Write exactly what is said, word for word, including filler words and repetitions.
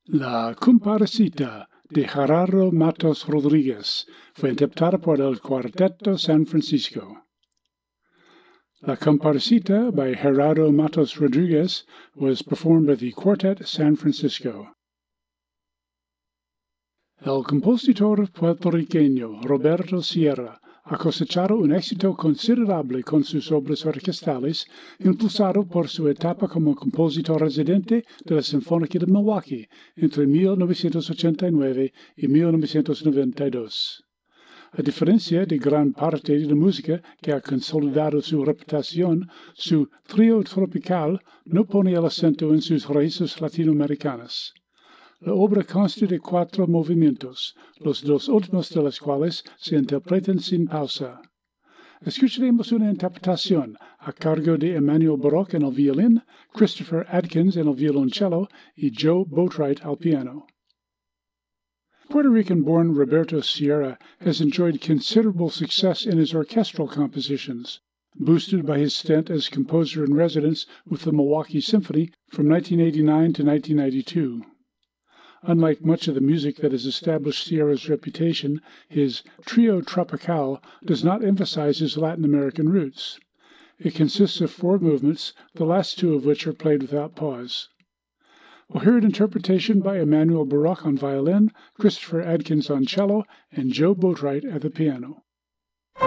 La Comparsita de Gerardo Matos Rodríguez fue interpretada por el Cuarteto San Francisco. La Comparsita by Gerardo Matos Rodriguez was performed by the Quartet San Francisco. El compositor puertorriqueño Roberto Sierra ha cosechado un éxito considerable con sus obras orquestales, impulsado por su etapa como compositor residente de la Sinfónica de Milwaukee entre mil novecientos ochenta y nueve y mil novecientos noventa y dos. A diferencia de gran parte de la música que ha consolidado su reputación, su trío tropical no pone el acento en sus raíces latinoamericanas. La obra consta de cuatro movimientos, los dos últimos de los cuales se interpretan sin pausa. Escucharemos una interpretación a cargo de Emmanuel Baroque en el violín, Christopher Adkins en el violoncello y Joe Boatwright al piano. Puerto Rican-born Roberto Sierra has enjoyed considerable success in his orchestral compositions, boosted by his stint as composer-in-residence with the Milwaukee Symphony from nineteen eighty-nine to nineteen ninety-two. Unlike much of the music that has established Sierra's reputation, his Trio Tropical does not emphasize his Latin American roots. It consists of four movements, the last two of which are played without pause. We'll hear an interpretation by Emmanuel Baroque on violin, Christopher Adkins on cello, and Joe Boatwright at the piano.